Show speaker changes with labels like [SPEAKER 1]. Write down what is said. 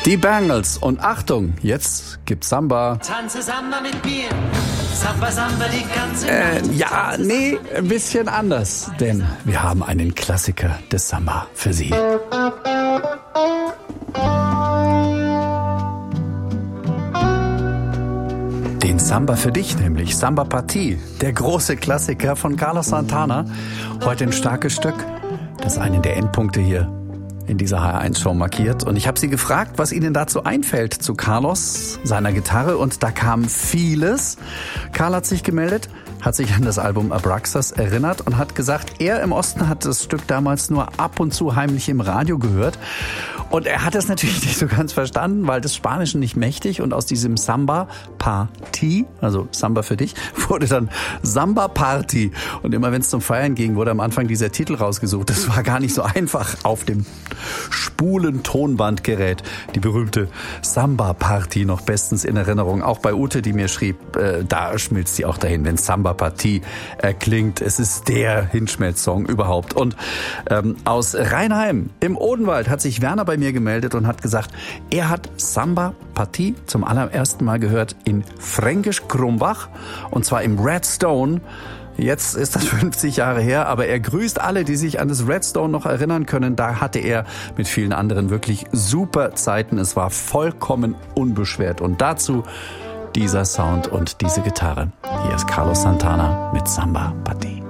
[SPEAKER 1] Die Bangles und Achtung, jetzt gibt's Samba.
[SPEAKER 2] Tanze Samba mit mir, Samba, Samba die ganze Nacht.
[SPEAKER 1] Ja, nee, ein bisschen anders, denn wir haben einen Klassiker des Samba für Sie. Den Samba für dich nämlich, Samba Partie, der große Klassiker von Carlos Santana. Heute ein starkes Stück, das einen der Endpunkte hier in dieser HR1-Show markiert. Und ich habe sie gefragt, was ihnen dazu einfällt zu Carlos, seiner Gitarre. Und da kam vieles. Karl hat sich gemeldet, hat sich an das Album Abraxas erinnert und hat gesagt, er im Osten hat das Stück damals nur ab und zu heimlich im Radio gehört. Und er hat es natürlich nicht so ganz verstanden, weil des Spanischen nicht mächtig. Und aus diesem Samba Party, also Samba für dich, wurde dann Samba Party. Und immer wenn es zum Feiern ging, wurde am Anfang dieser Titel rausgesucht. Das war gar nicht so einfach auf dem Spulen-Tonbandgerät. Die berühmte Samba Party noch bestens in Erinnerung. Auch bei Ute, die mir schrieb, da schmilzt sie auch dahin, wenn Samba Party klingt. Es ist der Hinschmelzsong überhaupt. Und aus Rheinheim im Odenwald hat sich Werner bei mir gemeldet und hat gesagt, er hat Samba Partie zum allerersten Mal gehört in Fränkisch Krumbach und zwar im Redstone. Jetzt ist das 50 Jahre her, aber er grüßt alle, die sich an das Redstone noch erinnern können. Da hatte er mit vielen anderen wirklich super Zeiten. Es war vollkommen unbeschwert und dazu dieser Sound und diese Gitarre. Hier ist Carlos Santana mit Samba Partie.